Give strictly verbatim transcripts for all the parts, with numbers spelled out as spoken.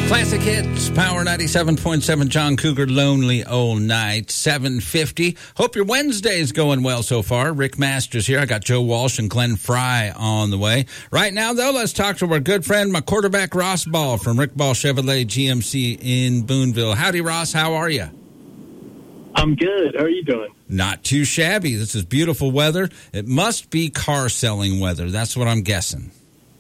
Classic Hits, Power ninety-seven point seven, John Cougar, Lonely Old Night, seven fifty. Hope your Wednesday is going well so far. Rick Masters here. I got Joe Walsh and Glenn Fry on the way. Right now, though, let's talk to our good friend, my quarterback, Ross Ball from Rick Ball Chevrolet G M C in Boonville. Howdy, Ross. How are you? I'm good. How are you doing? Not too shabby. This is beautiful weather. It must be car-selling weather. That's what I'm guessing.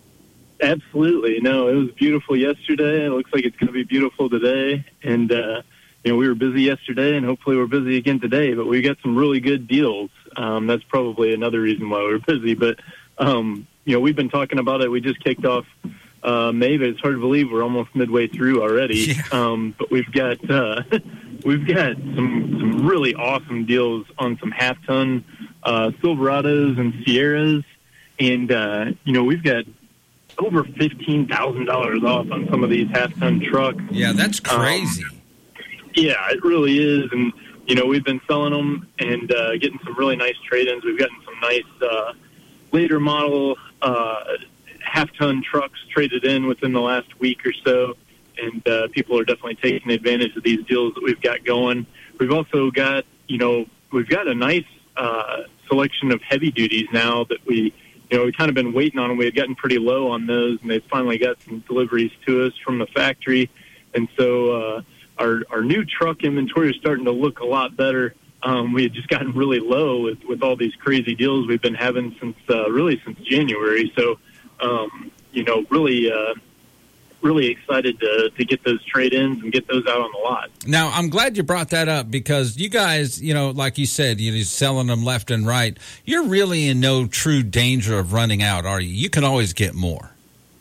Absolutely. No, it was beautiful yesterday. It looks like it's going to be beautiful today. And, uh, you know, we were busy yesterday, and hopefully we're busy again today. But we got some really good deals. Um, that's probably another reason why we were busy. But, um, you know, we've been talking about it. We just kicked off uh, May, but it's hard to believe we're almost midway through already. Yeah. Um, but we've got uh, we've got some, some really awesome deals on some half-ton uh, Silverados and Sierras. And, uh, you know, we've got over fifteen thousand dollars off on some of these half-ton trucks. Yeah, that's crazy. Um, yeah, it really is. And, you know, we've been selling them and uh, getting some really nice trade-ins. We've gotten some nice uh, later model uh, half-ton trucks traded in within the last week or so. And uh, people are definitely taking advantage of these deals that we've got going. We've also got, you know, we've got a nice uh, selection of heavy duties now that we, you know, we've kind of been waiting on them. We had gotten pretty low on those, and they've finally got some deliveries to us from the factory. And so uh, our our new truck inventory is starting to look a lot better. Um, we had just gotten really low with, with all these crazy deals we've been having since uh, really since January. So, um, you know, really uh, really excited to, to get those trade-ins and get those out on the lot. Now, I'm glad you brought that up because you guys, you know, like you said, you're selling them left and right. You're really in no true danger of running out, are you? You can always get more.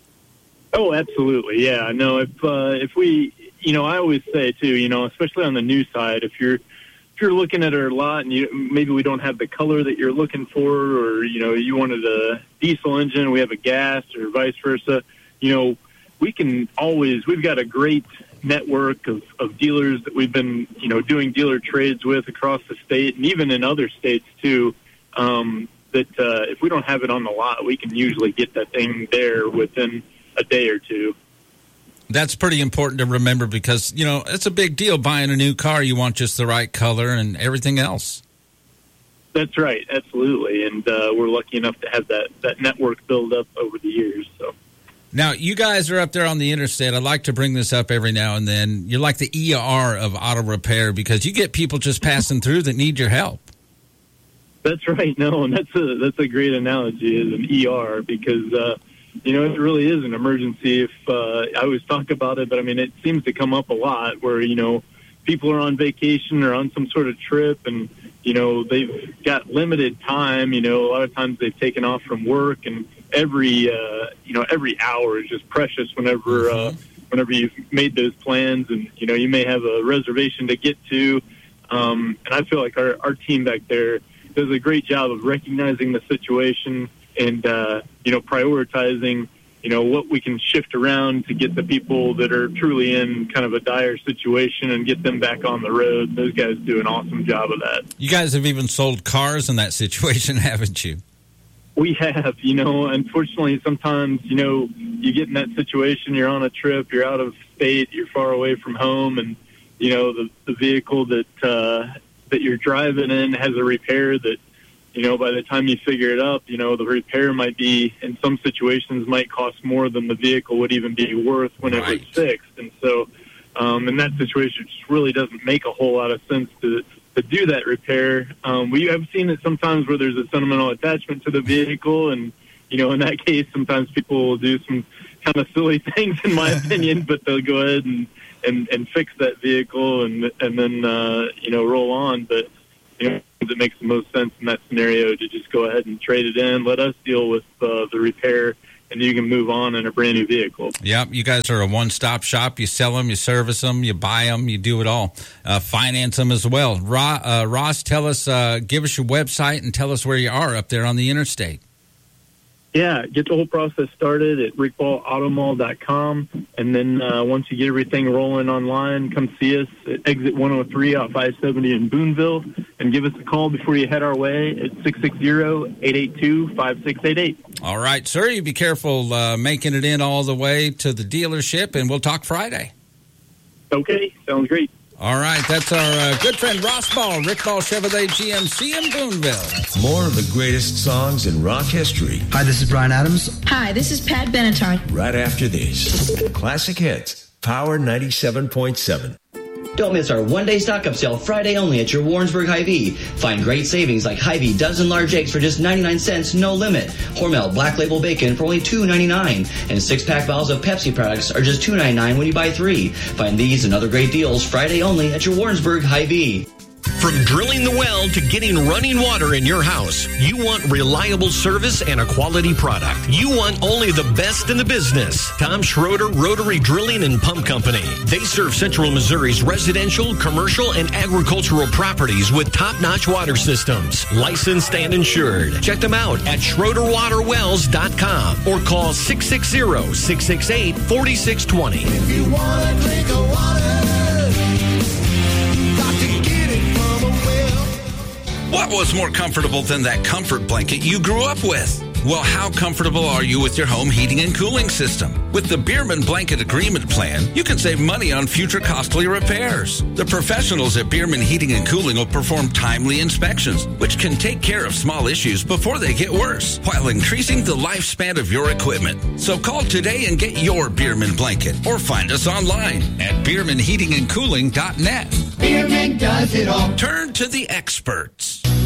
Oh, absolutely. Yeah, no, if uh, if we, you know, I always say, too, you know, especially on the new side, if you're if you're looking at our lot and you maybe we don't have the color that you're looking for, or, you know, you wanted a diesel engine, we have a gas, or vice versa, you know, we can always, we've got a great network of, of dealers that we've been, you know, doing dealer trades with across the state and even in other states too, um, that uh, if we don't have it on the lot, we can usually get that thing there within a day or two. That's pretty important to remember because, you know, it's a big deal buying a new car. You want just the right color and everything else. That's right. Absolutely. And uh, we're lucky enough to have that, that network build up over the years, so. Now, you guys are up there on the interstate. I like to bring this up every now and then. You're like the E R of auto repair because you get people just passing through that need your help. That's right. No, and that's a that's a great analogy as an E R because, uh, you know, it really is an emergency. If uh, I always talk about it, but, I mean, it seems to come up a lot where, you know, people are on vacation or on some sort of trip and, you know, they've got limited time. You know, a lot of times they've taken off from work and every uh, you know every hour is just precious whenever uh, whenever you've made those plans and you know you may have a reservation to get to um, and I feel like our, our team back there does a great job of recognizing the situation and uh, you know prioritizing you know what we can shift around to get the people that are truly in kind of a dire situation and get them back on the road. Those guys do an awesome job of that. You guys have even sold cars in that situation, haven't you? We have, you know, unfortunately, sometimes, you know, you get in that situation, you're on a trip, you're out of state, you're far away from home, and, you know, the, the vehicle that uh, that you're driving in has a repair that, you know, by the time you figure it up, you know, the repair might be, in some situations, might cost more than the vehicle would even be worth when right. it was fixed. And so, um, in that situation, it just really doesn't make a whole lot of sense to to do that repair. Um, we have seen it sometimes where there's a sentimental attachment to the vehicle, and, you know, in that case, sometimes people will do some kind of silly things, in my opinion, but they'll go ahead and, and, and fix that vehicle and and then, uh, you know, roll on. But, you know, it makes the most sense in that scenario to just go ahead and trade it in, let us deal with uh, the repair, and you can move on in a brand new vehicle. Yep, you guys are a one-stop shop. You sell them, you service them, you buy them, you do it all. Uh, finance them as well. Ross, uh, Ross tell us, uh, give us your website and tell us where you are up there on the interstate. Yeah, get the whole process started at rick ball auto mall dot com, and then uh, once you get everything rolling online, come see us at exit one oh three out five seventy in Boonville, and give us a call before you head our way at six six zero, eight eight two, five six eight eight. All right, sir, you be careful uh, making it in all the way to the dealership, and we'll talk Friday. Okay, sounds great. All right, that's our uh, good friend Ross Ball, Rick Ball Chevrolet G M C in Boonville. More of the greatest songs in rock history. Hi, this is Brian Adams. Hi, this is Pat Benatar. Right after this, Classic Hits, Power ninety-seven point seven. Don't miss our one-day stock-up sale Friday only at your Warrensburg Hy-Vee. Find great savings like Hy-Vee dozen large eggs for just ninety-nine cents, no limit. Hormel Black Label Bacon for only two ninety-nine. And six-pack bottles of Pepsi products are just two ninety-nine when you buy three. Find these and other great deals Friday only at your Warrensburg Hy-Vee. From drilling the well to getting running water in your house, you want reliable service and a quality product. You want only the best in the business. Tom Schroeder Rotary Drilling and Pump Company. They serve Central Missouri's residential, commercial, and agricultural properties with top-notch water systems. Licensed and insured. Check them out at schroeder water wells dot com or call six six zero, six six eight, four six two zero. If you want to drink a water, got to get it from a well. What was more comfortable than that comfort blanket you grew up with? Well, how comfortable are you with your home heating and cooling system? With the Bierman Blanket Agreement Plan, you can save money on future costly repairs. The professionals at Bierman Heating and Cooling will perform timely inspections, which can take care of small issues before they get worse, while increasing the lifespan of your equipment. So call today and get your Bierman blanket, or find us online at bierman heating and cooling dot net. Bierman does it all. Turn to the experts.